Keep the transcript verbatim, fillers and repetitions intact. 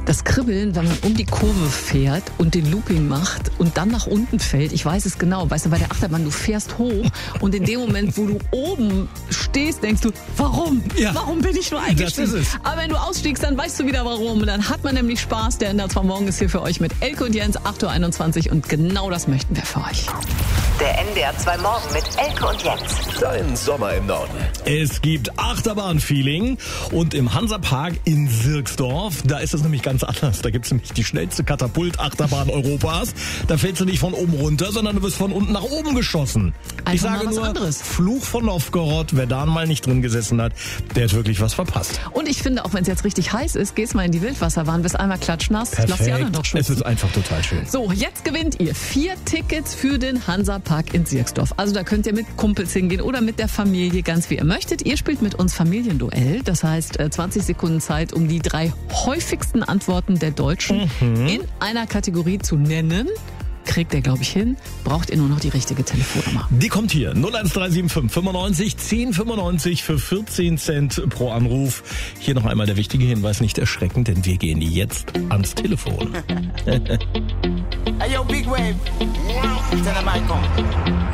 Das Kribbeln, wenn man um die Kurve fährt und den Looping macht und dann nach unten fällt, ich weiß es genau, weißt du, bei der Achterbahn, du fährst hoch und in dem Moment, wo du oben stehst, denkst du, warum? Ja. Warum bin ich nur eingestiegen? Das ist es. Aber wenn du ausstiegst, dann weißt du wieder warum. Und dann hat man nämlich Spaß. Der Ender zwar morgen ist hier für euch mit Elke und Jens, acht Uhr einundzwanzig und genau das möchten wir für euch. Der N D R zwei Morgen mit Elke und Jens. Dein Sommer im Norden. Es gibt Achterbahn-Feeling und im Hansapark in Sirksdorf, da ist es nämlich ganz anders. Da gibt es nämlich die schnellste Katapult-Achterbahn Europas. Da fällst du nicht von oben runter, sondern du wirst von unten nach oben geschossen. Einfach ich sage mal was nur, anderes. Fluch von Novgorod, wer da mal nicht drin gesessen hat, der hat wirklich was verpasst. Und ich finde, auch wenn es jetzt richtig heiß ist, gehst mal in die Wildwasserbahn, bist einmal klatschnass, lass die anderen doch Es schwitzen. ist einfach total schön. So, jetzt gewinnt ihr vier Tickets für den Hansapark in Sirksdorf. Also da könnt ihr mit Kumpels hingehen oder mit der Familie, ganz wie ihr möchtet. Ihr spielt mit uns Familienduell. Das heißt, zwanzig Sekunden Zeit, um die drei häufigsten Antworten der Deutschen mhm. in einer Kategorie zu nennen. Kriegt ihr, glaube ich, hin. Braucht ihr nur noch die richtige Telefonnummer. Die kommt hier. null eins drei sieben fünf fünfundneunzig zehn fünfundneunzig für vierzehn Cent pro Anruf. Hier noch einmal der wichtige Hinweis, nicht erschrecken, denn wir gehen jetzt ans Telefon. Hey, yo, Big Wave. Tell them I come.